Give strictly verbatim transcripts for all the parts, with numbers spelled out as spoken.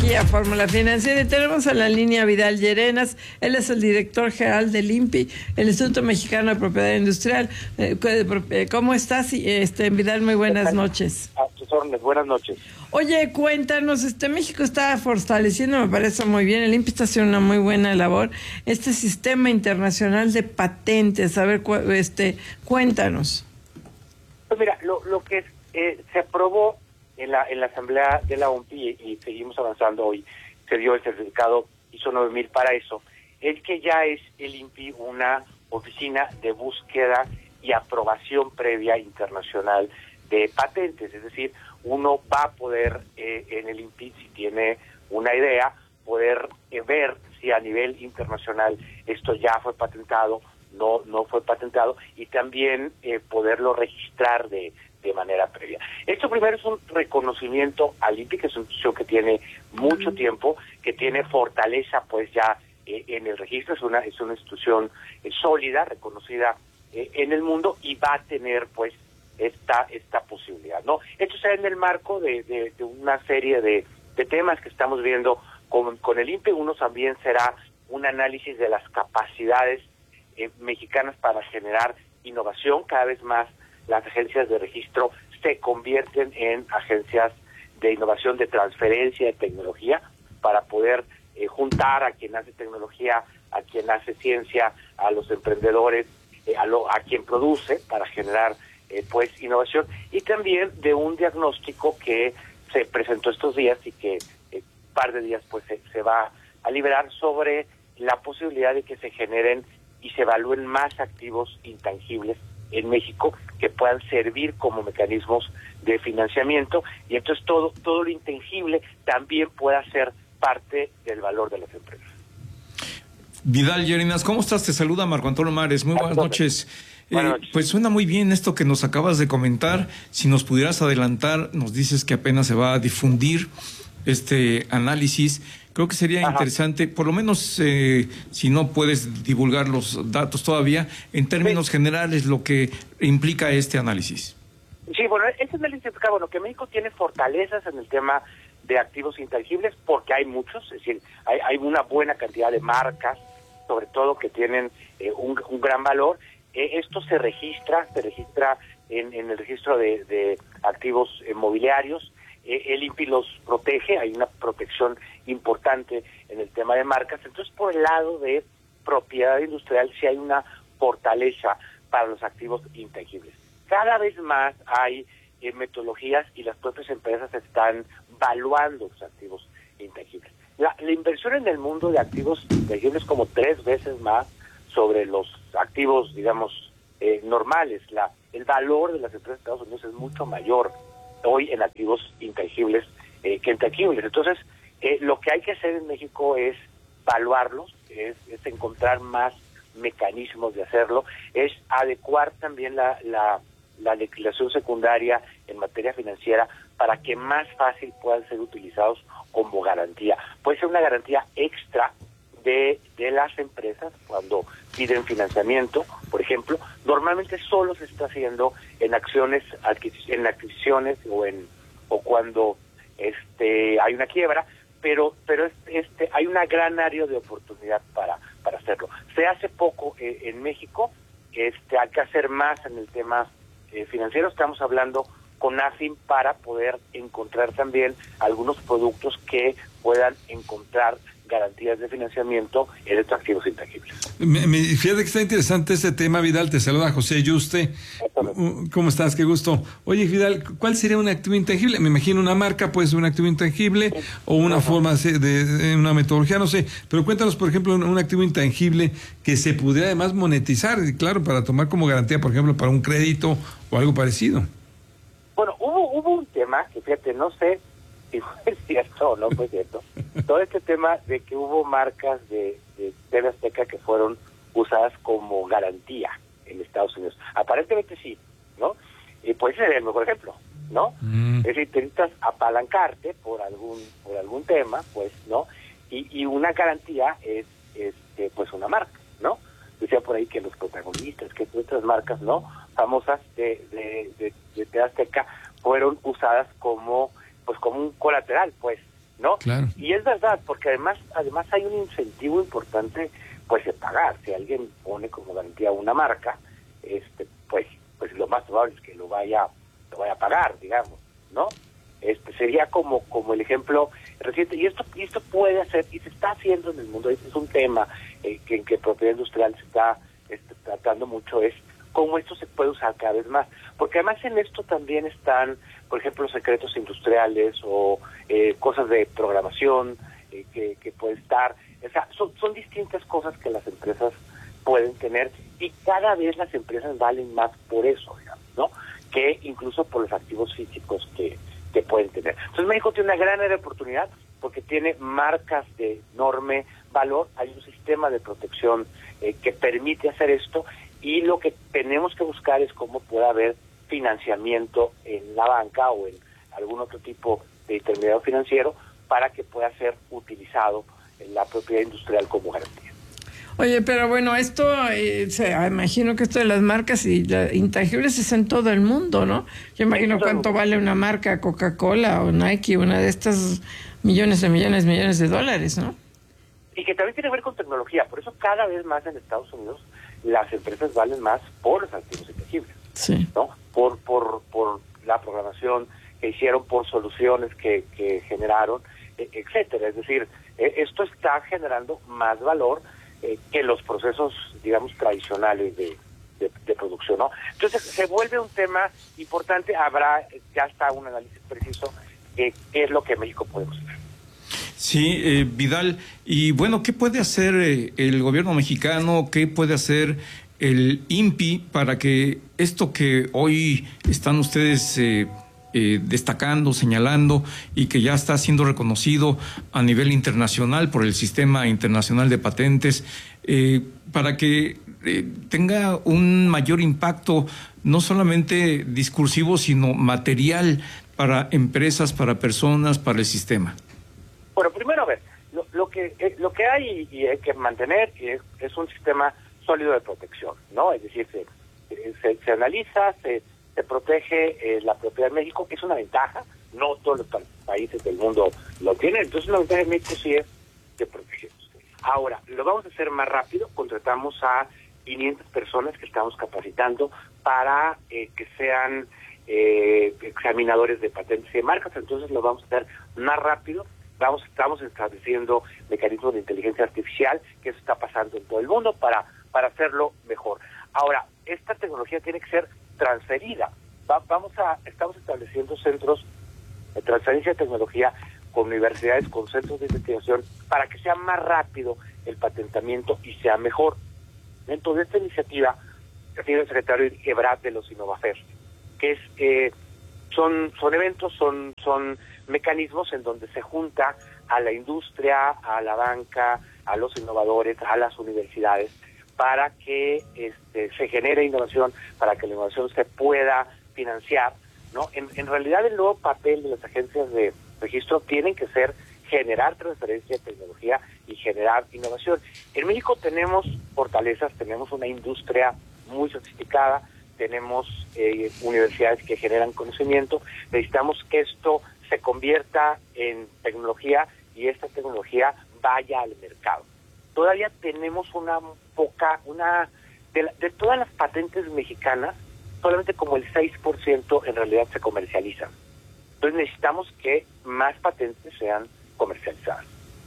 aquí a Fórmula Financiera y tenemos a la línea Vidal Llerenas. Él es el director general del I N P I, el Instituto Mexicano de Propiedad Industrial. ¿Cómo estás, este, Vidal? Muy buenas noches. A tus órdenes, buenas noches. Oye, cuéntanos, este México está fortaleciendo, me parece muy bien, el I N P I está haciendo una muy buena labor, este sistema internacional de patentes. A ver, este, cuéntanos. Pues mira, lo, lo que eh, se aprobó en la en la asamblea de la O M P I y, y seguimos avanzando hoy, se dio el certificado I S O nueve mil para eso, es que ya es el I N P I una oficina de búsqueda y aprobación previa internacional de patentes, es decir, uno va a poder eh, en el I N P I, si tiene una idea, poder eh, ver si a nivel internacional esto ya fue patentado, no no fue patentado, y también eh, poderlo registrar de, de manera previa. Esto primero es un reconocimiento al I N P I, que es una institución que tiene mucho tiempo, que tiene fortaleza pues ya eh, en el registro, es una es una institución eh, sólida, reconocida eh, en el mundo, y va a tener pues esta esta posibilidad, ¿no? Esto se da en el marco de, de, de una serie de, de temas que estamos viendo con, con el I N P I. Uno también será un análisis de las capacidades eh, mexicanas para generar innovación. Cada vez más las agencias de registro se convierten en agencias de innovación, de transferencia de tecnología, para poder eh, juntar a quien hace tecnología, a quien hace ciencia, a los emprendedores, eh, a, lo, a quien produce, para generar Eh, pues innovación, y también de un diagnóstico que se presentó estos días y que eh, un par de días pues se, se va a liberar sobre la posibilidad de que se generen y se evalúen más activos intangibles en México que puedan servir como mecanismos de financiamiento, y entonces todo todo lo intangible también pueda ser parte del valor de las empresas. Vidal Llerenas, ¿cómo estás? Te saluda Marco Antonio Mares. Muy buenas noches. Buenas Eh, noches. pues suena muy bien esto que nos acabas de comentar. Si nos pudieras adelantar, nos dices que apenas se va a difundir este análisis. Creo que sería Ajá. interesante, por lo menos eh, si no puedes divulgar los datos todavía, en términos sí. generales, lo que implica este análisis. Sí, bueno, este análisis implica, bueno, que México tiene fortalezas en el tema de activos intangibles, porque hay muchos, es decir, hay, hay una buena cantidad de marcas, sobre todo que tienen eh, un, un gran valor. Eh, esto se registra, se registra en, en el registro de, de activos inmobiliarios. Eh, el I N P I los protege, hay una protección importante en el tema de marcas. Entonces, por el lado de propiedad industrial, sí hay una fortaleza para los activos intangibles. Cada vez más hay eh, metodologías, y las propias empresas están valuando los activos intangibles. La, la inversión en el mundo de activos intangibles es como tres veces más sobre los activos, digamos, eh, normales. La, el valor de las empresas de Estados Unidos es mucho mayor hoy en activos intangibles eh, que intangibles. Entonces, eh, lo que hay que hacer en México es valuarlos, es, es encontrar más mecanismos de hacerlo, es adecuar también la, la, la legislación secundaria en materia financiera para que más fácil puedan ser utilizados como garantía. Puede ser una garantía extra de, de las empresas cuando piden financiamiento, por ejemplo. Normalmente solo se está haciendo en acciones, en adquisiciones o en o cuando este hay una quiebra, pero pero este hay una gran área de oportunidad para para hacerlo. Se hace poco eh, en México, este hay que hacer más en el tema eh, financiero. Estamos hablando con AFIN para poder encontrar también algunos productos que puedan encontrar garantías de financiamiento en estos activos intangibles. Me, me, fíjate que está interesante este tema, Vidal. Te saluda José Yuste. ¿Cómo estás? Qué gusto. Oye, Vidal, ¿cuál sería un activo intangible? Me imagino una marca puede ser un activo intangible o una Ajá. forma de, de una metodología, no sé. Pero cuéntanos, por ejemplo, un, un activo intangible que se pudiera además monetizar, claro, para tomar como garantía, por ejemplo, para un crédito o algo parecido. Bueno, hubo hubo un tema que, fíjate, no sé si fue cierto o no fue cierto, todo este tema de que hubo marcas de, de T V Azteca que fueron usadas como garantía en Estados Unidos. Aparentemente sí, ¿no? Y pues ese es el mejor ejemplo, ¿no? Mm. Es decir, te necesitas apalancarte por algún por algún tema, pues, ¿no? Y, y una garantía es, este, pues, una marca, ¿no? Decía por ahí que los protagonistas, que otras marcas, ¿no?, famosas de, de, de, de T V Azteca fueron usadas como pues como un colateral, pues, ¿no? Claro. Y es verdad, porque además además hay un incentivo importante, pues, de pagar. Si alguien pone como garantía una marca, este pues pues lo más probable es que lo vaya lo vaya a pagar, digamos, ¿no? Este sería como como el ejemplo reciente, y esto y esto puede hacer, y se está haciendo en el mundo. Este es un tema eh, que en que propiedad industrial se está este, tratando mucho, es cómo esto se puede usar cada vez más, porque además en esto también están, por ejemplo, secretos industriales o eh, cosas de programación eh, que, que puede estar, o sea, son, son distintas cosas que las empresas pueden tener, y cada vez las empresas valen más por eso, digamos, ¿no? Que incluso por los activos físicos que, que pueden tener. Entonces México tiene una gran área de oportunidad porque tiene marcas de enorme valor, hay un sistema de protección eh, que permite hacer esto, y lo que tenemos que buscar es cómo pueda haber financiamiento en la banca o en algún otro tipo de intermediario financiero para que pueda ser utilizado en la propiedad industrial como garantía. Oye, pero bueno, esto, eh, se, imagino que esto de las marcas y la, intangibles es en todo el mundo, ¿no? Yo imagino cuánto vale una marca, Coca-Cola o Nike, una de estas millones de millones, millones de dólares, ¿no? Y que también tiene que ver con tecnología, por eso cada vez más en Estados Unidos las empresas valen más por los activos intangibles, sí, ¿no? Por, por, por la programación que hicieron, por soluciones que, que generaron, etcétera. Es decir, esto está generando más valor eh, que los procesos, digamos, tradicionales de, de, de producción, ¿no? Entonces se vuelve un tema importante. Habrá ya está un análisis preciso de qué es lo que México podemos hacer. Sí, eh, Vidal, y bueno, ¿qué puede hacer eh, el gobierno mexicano? ¿Qué puede hacer el I N P I para que esto que hoy están ustedes eh, eh, destacando, señalando, y que ya está siendo reconocido a nivel internacional por el Sistema Internacional de Patentes, eh, para que eh, tenga un mayor impacto, no solamente discursivo, sino material para empresas, para personas, para el sistema? Bueno, primero, a ver, lo, lo que eh, lo que hay y hay que mantener es, es un sistema sólido de protección, ¿no? Es decir, se, se, se analiza, se, se protege eh, la propiedad de México, que es una ventaja, no todos los países del mundo lo tienen, entonces la ventaja de México sí es de protegernos. Ahora, lo vamos a hacer más rápido, contratamos a quinientas personas que estamos capacitando para eh, que sean eh, examinadores de patentes y de marcas, entonces lo vamos a hacer más rápido. Vamos, estamos estableciendo mecanismos de inteligencia artificial, que eso está pasando en todo el mundo, para, para hacerlo mejor. Ahora, esta tecnología tiene que ser transferida. Va, vamos a, estamos estableciendo centros de transferencia de tecnología con universidades, con centros de investigación, para que sea más rápido el patentamiento y sea mejor. Dentro de esta iniciativa, ha sido el secretario Ebrard de los Innovafer, que es... Eh, Son, son eventos, son, son mecanismos en donde se junta a la industria, a la banca, a los innovadores, a las universidades, para que este, se genere innovación, para que la innovación se pueda financiar, ¿no? En, en realidad el nuevo papel de las agencias de registro tienen que ser generar transferencia de tecnología y generar innovación. En México tenemos fortalezas, tenemos una industria muy sofisticada, tenemos eh, universidades que generan conocimiento, necesitamos que esto se convierta en tecnología y esta tecnología vaya al mercado. Todavía tenemos una poca, una de, la, de todas las patentes mexicanas, solamente como el seis por ciento en realidad se comercializan. Entonces necesitamos que más patentes sean comercializadas.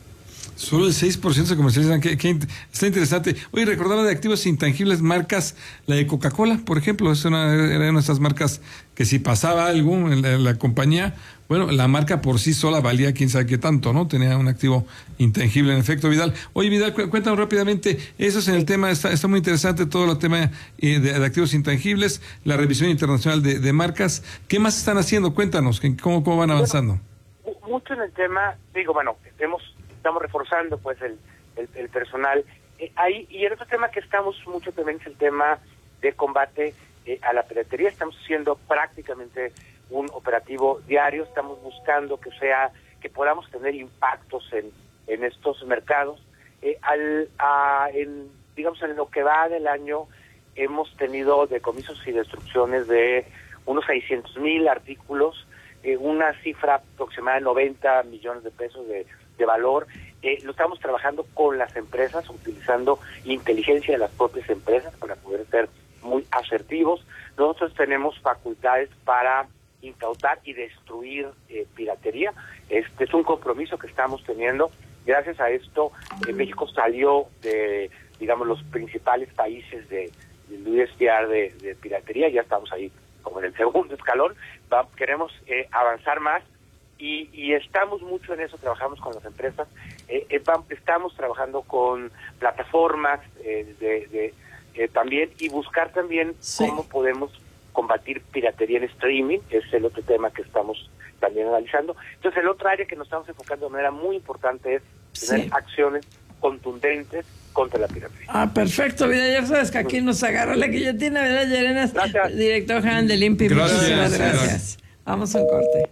Solo el seis por ciento se comercializan, que, que está interesante. Oye, recordaba de activos intangibles, marcas, la de Coca-Cola, por ejemplo, es una, era una de esas marcas que si pasaba algo en la, en la compañía, bueno, la marca por sí sola valía quién sabe qué tanto, ¿no? Tenía un activo intangible, en efecto, Vidal. Oye, Vidal, cu cuéntanos rápidamente, eso es en el tema, está, está muy interesante todo el tema eh, de, de activos intangibles, la revisión internacional de, de marcas. ¿Qué más están haciendo? Cuéntanos, ¿cómo, cómo van avanzando? Bueno, mucho en el tema, digo, bueno, hemos... estamos reforzando pues el, el, el personal eh, ahí, y el otro tema que estamos mucho también es el tema de combate eh, a la piratería. Estamos haciendo prácticamente un operativo diario, estamos buscando que sea, que podamos tener impactos en, en estos mercados. Eh, al, a, en, digamos, en lo que va del año hemos tenido decomisos y destrucciones de unos seiscientos mil artículos eh, una cifra aproximada de noventa millones de pesos de, de valor. Eh, lo estamos trabajando con las empresas, utilizando inteligencia de las propias empresas para poder ser muy asertivos. Nosotros tenemos facultades para incautar y destruir eh, piratería. Este es un compromiso que estamos teniendo. Gracias a esto, eh, México salió de, digamos, los principales países de, del U S T R de, de piratería. Ya estamos ahí como en el segundo escalón. Va, queremos eh, avanzar más y, y estamos mucho en eso. Trabajamos con las empresas. Eh, eh, va, estamos trabajando con plataformas eh, de, de eh, también y buscar también sí. cómo podemos combatir piratería en streaming. Es el otro tema que estamos también analizando. Entonces, el otro área que nos estamos enfocando de manera muy importante es tener sí. acciones contundentes contra la piratería. Ah, perfecto, Vidal. Ya sabes que aquí nos agarra la guillotina. Vidal Llerenas, gracias. Director general del I N P I. Gracias. Muchísimas gracias. gracias. Vamos a un corte.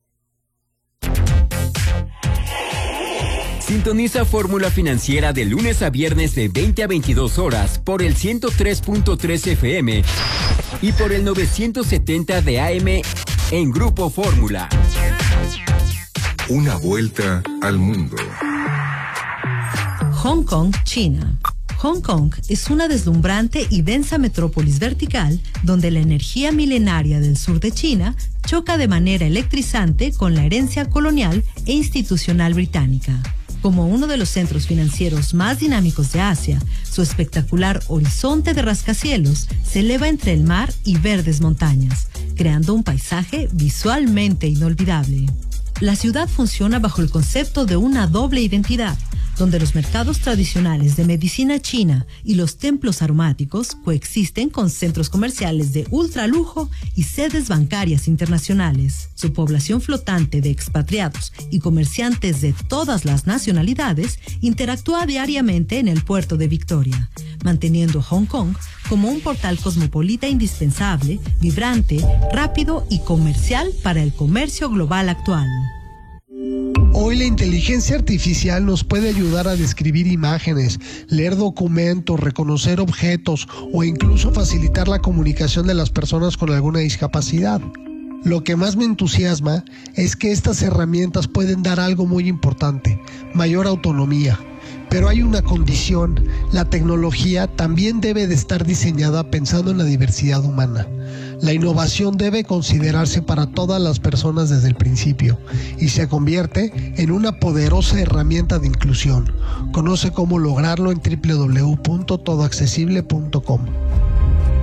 Sintoniza Fórmula Financiera de lunes a viernes de veinte a veintidós horas por el ciento tres punto tres F M y por el novecientos setenta de A M en Grupo Fórmula. Una vuelta al mundo. Hong Kong, China. Hong Kong es una deslumbrante y densa metrópolis vertical donde la energía milenaria del sur de China choca de manera electrizante con la herencia colonial e institucional británica. Como uno de los centros financieros más dinámicos de Asia, su espectacular horizonte de rascacielos se eleva entre el mar y verdes montañas, creando un paisaje visualmente inolvidable. La ciudad funciona bajo el concepto de una doble identidad, donde los mercados tradicionales de medicina china y los templos aromáticos coexisten con centros comerciales de ultralujo y sedes bancarias internacionales. Su población flotante de expatriados y comerciantes de todas las nacionalidades interactúa diariamente en el puerto de Victoria, manteniendo Hong Kong como un portal cosmopolita indispensable, vibrante, rápido y comercial para el comercio global actual. Hoy la inteligencia artificial nos puede ayudar a describir imágenes, leer documentos, reconocer objetos o incluso facilitar la comunicación de las personas con alguna discapacidad. Lo que más me entusiasma es que estas herramientas pueden dar algo muy importante, mayor autonomía. Pero hay una condición: la tecnología también debe de estar diseñada pensando en la diversidad humana. La innovación debe considerarse para todas las personas desde el principio y se convierte en una poderosa herramienta de inclusión. Conoce cómo lograrlo en doble u doble u doble u punto todo accesible punto com.